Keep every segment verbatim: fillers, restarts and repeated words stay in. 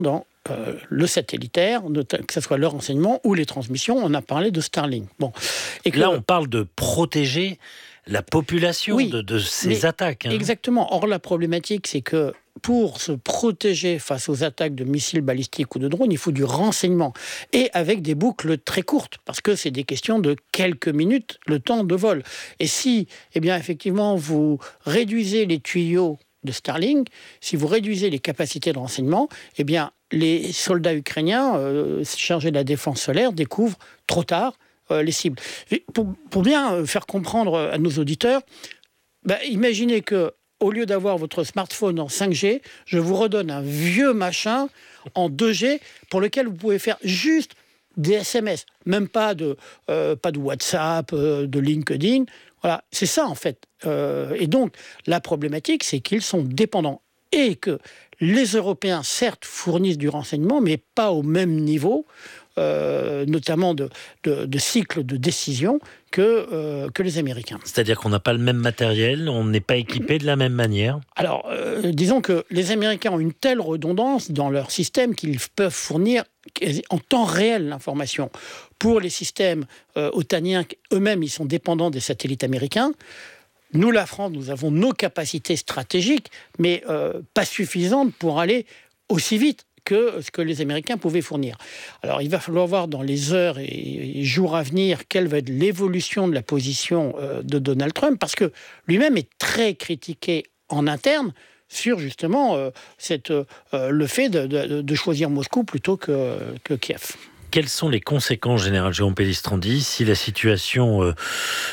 dans euh, le satellitaire, que ce soit le renseignement ou les transmissions. On a parlé de Starlink. Bon. Et que, là, on parle de protéger la population oui, de, de ces attaques. Hein. Exactement. Or, la problématique, c'est que pour se protéger face aux attaques de missiles balistiques ou de drones, il faut du renseignement. Et avec des boucles très courtes, parce que c'est des questions de quelques minutes, le temps de vol. Et si, eh bien, effectivement, vous réduisez les tuyaux de Starlink, si vous réduisez les capacités de renseignement, eh bien, les soldats ukrainiens euh, chargés de la défense solaire découvrent trop tard euh, les cibles. Pour, pour bien faire comprendre à nos auditeurs, bah, imaginez que au lieu d'avoir votre smartphone en cinq G, je vous redonne un vieux machin en deux G pour lequel vous pouvez faire juste des S M S, même pas de, euh, pas de WhatsApp, euh, de LinkedIn. Voilà, c'est ça en fait. Euh, et donc, la problématique, c'est qu'ils sont dépendants et que les Européens, certes, fournissent du renseignement, mais pas au même niveau, euh, notamment de, de, de cycle de décision, que, euh, que les Américains. C'est-à-dire qu'on n'a pas le même matériel, on n'est pas équipé de la même manière. Alors, euh, disons que les Américains ont une telle redondance dans leur système qu'ils peuvent fournir en temps réel l'information. Pour les systèmes euh, otaniens, eux-mêmes, ils sont dépendants des satellites américains. Nous, la France, nous avons nos capacités stratégiques, mais euh, pas suffisantes pour aller aussi vite que ce que les Américains pouvaient fournir. Alors, il va falloir voir dans les heures et jours à venir quelle va être l'évolution de la position euh, de Donald Trump, parce que lui-même est très critiqué en interne sur justement euh, cette, euh, le fait de, de, de choisir Moscou plutôt que, que Kiev. Quelles sont les conséquences, général Jérôme Pellistrandi, si la situation euh,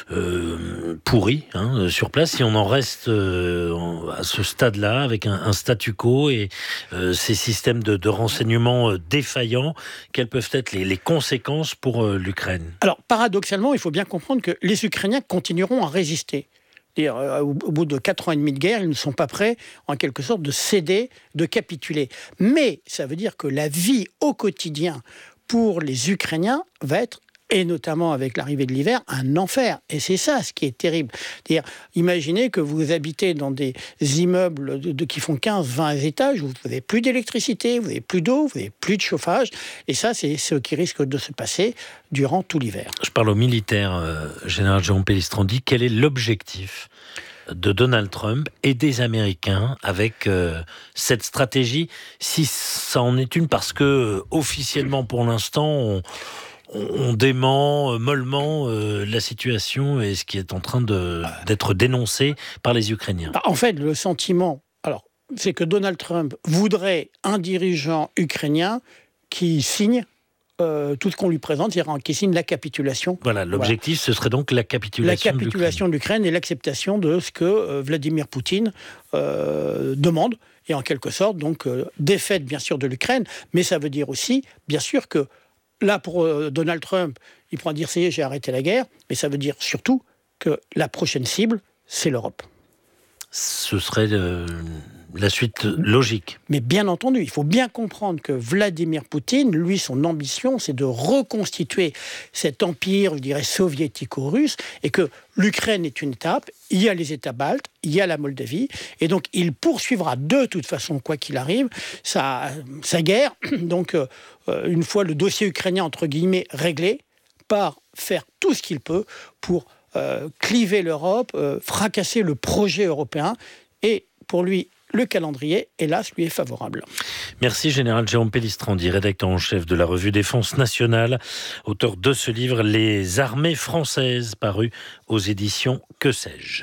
euh, pourrit hein, sur place, si on en reste euh, à ce stade-là, avec un, un statu quo et euh, ces systèmes de, de renseignement euh, défaillants, quelles peuvent être les, les conséquences pour euh, l'Ukraine ? Alors, paradoxalement, il faut bien comprendre que les Ukrainiens continueront à résister. Au bout de quatre ans et demi de guerre, ils ne sont pas prêts, en quelque sorte, de céder, de capituler. Mais ça veut dire que la vie au quotidien pour les Ukrainiens va être, et notamment avec l'arrivée de l'hiver, un enfer. Et c'est ça ce qui est terrible. C'est-à-dire, imaginez que vous habitez dans des immeubles de, de, qui font quinze vingt étages, où vous n'avez plus d'électricité, vous n'avez plus d'eau, vous n'avez plus de chauffage. Et ça, c'est ce qui risque de se passer durant tout l'hiver. Je parle aux militaires, euh, général Jérôme Pellistrandi. Quel est l'objectif de Donald Trump et des Américains avec euh, cette stratégie, si ça en est une, parce que euh, officiellement pour l'instant on, on dément euh, mollement euh, la situation et ce qui est en train de, d'être dénoncé par les Ukrainiens. En fait, le sentiment, alors, c'est que Donald Trump voudrait un dirigeant ukrainien qui signe Euh, tout ce qu'on lui présente, c'est-à-dire qui signe la capitulation. Voilà, l'objectif, voilà. Ce serait donc la capitulation, la capitulation de l'Ukraine. de l'Ukraine et l'acceptation de ce que euh, Vladimir Poutine euh, demande, et en quelque sorte, donc, euh, défaite, bien sûr, de l'Ukraine, mais ça veut dire aussi, bien sûr, que là, pour euh, Donald Trump, il pourra dire, ça y est, j'ai arrêté la guerre, mais ça veut dire surtout que la prochaine cible, c'est l'Europe. Ce serait euh, la suite logique. Mais bien entendu, il faut bien comprendre que Vladimir Poutine, lui, son ambition, c'est de reconstituer cet empire, je dirais, soviético-russe, et que l'Ukraine est une étape, il y a les États baltes, il y a la Moldavie, et donc il poursuivra de toute façon, quoi qu'il arrive, sa, sa guerre. Donc, euh, une fois le dossier ukrainien, entre guillemets, réglé, par faire tout ce qu'il peut pour Euh, cliver l'Europe, euh, fracasser le projet européen. Et pour lui, le calendrier, hélas, lui est favorable. Merci, général Jérôme Pellistrandi, rédacteur en chef de la revue Défense Nationale, auteur de ce livre « Les armées françaises », paru aux éditions Que sais-je.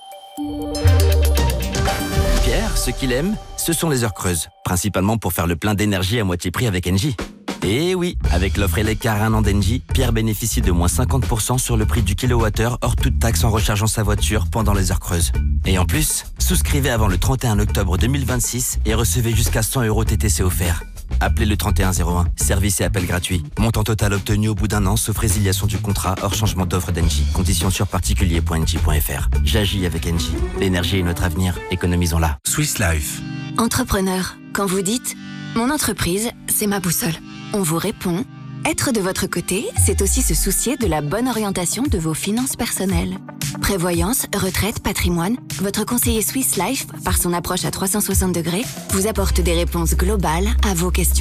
Pierre, ce qu'il aime, ce sont les heures creuses, principalement pour faire le plein d'énergie à moitié prix avec Engie. Et oui, avec l'offre Eleccar un an d'Engie, Pierre bénéficie de moins cinquante pour cent sur le prix du kilowattheure hors toute taxe en rechargeant sa voiture pendant les heures creuses. Et en plus, souscrivez avant le trente et un octobre deux mille vingt-six et recevez jusqu'à cent euros T T C offerts. Appelez le trente et un zéro un, service et appel gratuit. Montant total obtenu au bout d'un an, sauf résiliation du contrat hors changement d'offre d'Engie. Conditions sur particulier point engie point f r. J'agis avec Engie. L'énergie est notre avenir, économisons-la. Swiss Life. Entrepreneur, quand vous dites « Mon entreprise, c'est ma boussole », on vous répond « Être de votre côté, c'est aussi se soucier de la bonne orientation de vos finances personnelles. » Prévoyance, retraite, patrimoine, votre conseiller Swiss Life, par son approche à trois cent soixante degrés, vous apporte des réponses globales à vos questions.